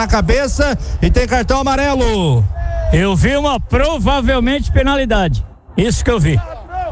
na cabeça e tem cartão amarelo. Eu vi uma provavelmente penalidade. Isso que eu vi.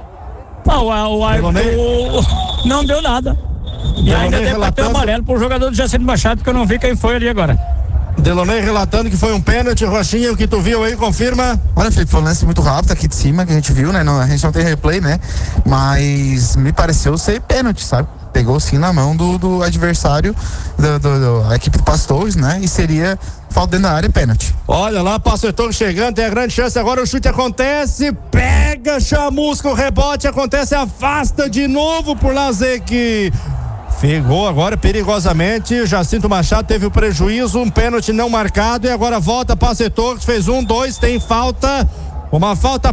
O árbitro não deu nada. E ainda deu cartão amarelo pro jogador do Jacinto Machado, que eu não vi quem foi ali agora. Delonei relatando que foi um pênalti. Rochinha, o que tu viu aí, confirma? Olha, Felipe, foi um lance muito rápido aqui de cima que a gente viu, né? A gente não tem replay, né? Mas me pareceu ser pênalti, sabe? Pegou sim na mão do adversário da equipe do Pastores, né? E seria falta dentro da área, pênalti. Olha lá, Pastor Torres chegando, tem a grande chance agora, o chute acontece, pega, chamusca, o rebote acontece, afasta de novo por Lazek. Pegou agora perigosamente, Jacinto Machado teve o prejuízo, um pênalti não marcado e agora volta Pastor Torres, fez 1-2, tem falta, uma falta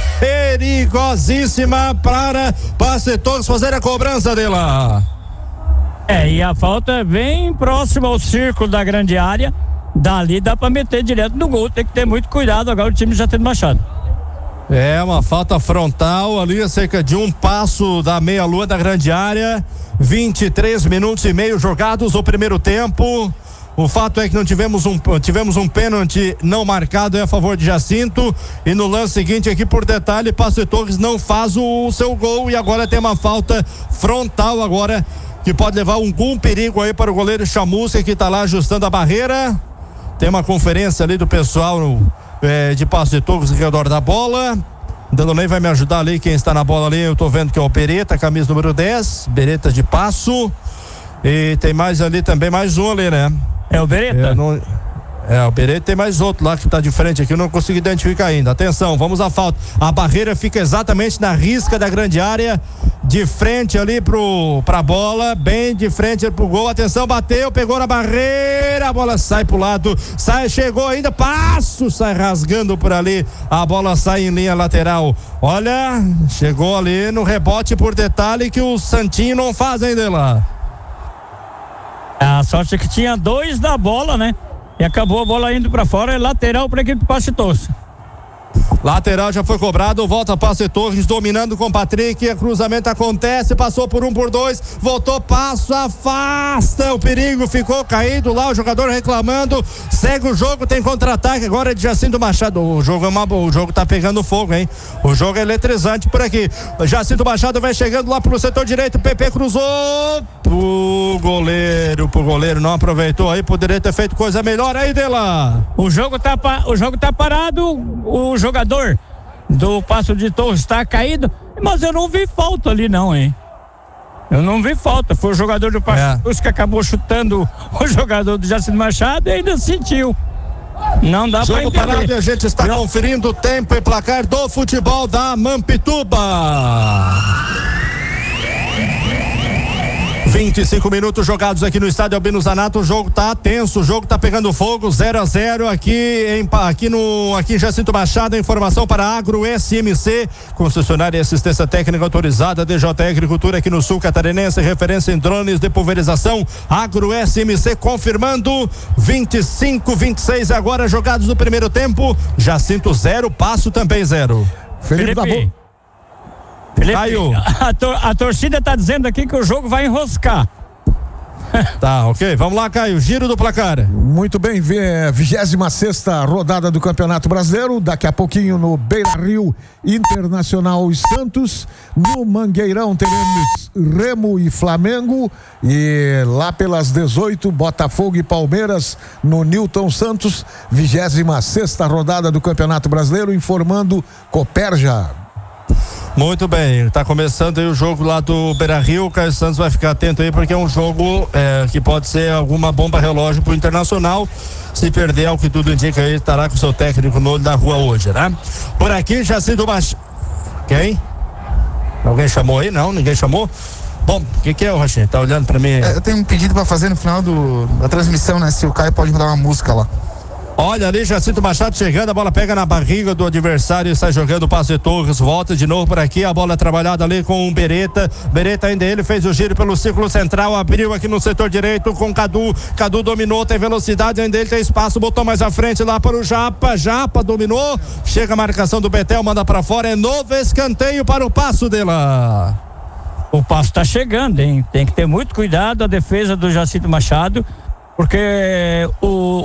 perigosíssima para Pastor Torres fazer a cobrança dela. E a falta é bem próxima ao círculo da grande área, dali dá para meter direto no gol, tem que ter muito cuidado agora o time do Jacinto Machado. É uma falta frontal ali, a cerca de um passo da meia-lua da grande área. 23 minutos e meio jogados o primeiro tempo. O fato é que não tivemos um pênalti não marcado a favor de Jacinto, e no lance seguinte aqui por detalhe, Pastor Torres não faz o seu gol e agora tem uma falta frontal agora que pode levar algum perigo aí para o goleiro Chamusca, que está lá ajustando a barreira. Tem uma conferência ali do pessoal de Pastor Torres ao redor da bola. Delonei vai me ajudar ali, quem está na bola ali, eu tô vendo que é o Beretta, camisa número 10, Beretta de Passo. E tem mais ali também, mais um ali, né? É o Beretta? O Beretta, tem mais outro lá que tá de frente aqui, eu não consigo identificar ainda. Atenção, vamos à falta. A barreira fica exatamente na risca da grande área, de frente ali pra bola, bem de frente pro gol. Atenção, bateu, pegou na barreira, a bola sai pro lado, chegou ainda, Passo, sai rasgando por ali, a bola sai em linha lateral. Olha, chegou ali no rebote por detalhe que o Santinho não faz ainda lá. A sorte é que tinha 2 da bola, né? E acabou a bola indo pra fora, é lateral pra equipe Pastor Torres. Lateral já foi cobrado, volta Pastor Torres dominando com Patrick, cruzamento acontece, passou por 1 por 2, voltou, Passo, afasta, o perigo ficou caído lá, o jogador reclamando, segue o jogo, tem contra-ataque agora é de Jacinto Machado. O jogo tá pegando fogo, hein? O jogo é eletrizante por aqui. Jacinto Machado vai chegando lá pro setor direito, PP cruzou pro goleiro, não aproveitou aí, poderia ter feito coisa melhor aí, Dela. O jogo tá parado, o jogador do Passo de Torres está caído, mas eu não vi falta ali não, hein? Eu não vi falta, foi o jogador do Passo de Torres que acabou chutando o jogador do Jacinto Machado e ainda sentiu. Não dá para entender. Parado, e a gente está conferindo o tempo e placar do futebol da Mampituba. 25 minutos jogados aqui no estádio Albino Zanotto, o jogo tá tenso, o jogo tá pegando fogo, 0-0 aqui em Jacinto Machado. A informação para Agro SMC, concessionária e assistência técnica autorizada, DJ Agricultura aqui no sul catarinense, referência em drones de pulverização. Agro SMC confirmando 25-26 agora jogados no primeiro tempo. Jacinto 0, Passo também 0. Felipe, a torcida tá dizendo aqui que o jogo vai enroscar. Tá, ok, vamos lá, Caio, giro do placar. Muito bem, 26ª rodada do Campeonato Brasileiro, daqui a pouquinho no Beira-Rio, Internacional e Santos. No Mangueirão teremos Remo e Flamengo, e lá pelas 18, Botafogo e Palmeiras no Newton Santos. 26ª rodada do Campeonato Brasileiro, informando Copérgia. Muito bem, tá começando aí o jogo lá do Beira-Rio. O Caio Santos vai ficar atento aí, porque é um jogo que pode ser alguma bomba relógio pro Internacional. Se perder, ao que tudo indica, ele estará com o seu técnico no olho da rua hoje, né? Por aqui, Jacinto Machado. Quem? Alguém chamou aí? Não, ninguém chamou? Bom, o que é, Rochinha? Tá olhando pra mim? Eu tenho um pedido pra fazer no final da transmissão, né? Se o Caio pode rodar uma música lá. Olha ali, Jacinto Machado chegando, a bola pega na barriga do adversário e sai jogando o Pastor Torres, volta de novo por aqui, a bola trabalhada ali com o Beretta ainda ele fez o giro pelo círculo central, abriu aqui no setor direito com Cadu dominou, tem velocidade, ainda ele tem espaço, botou mais à frente lá para o Japa dominou, chega a marcação do Betel, manda para fora, é novo escanteio para o Passo dela. O Passo tá chegando, hein? Tem que ter muito cuidado a defesa do Jacinto Machado, porque o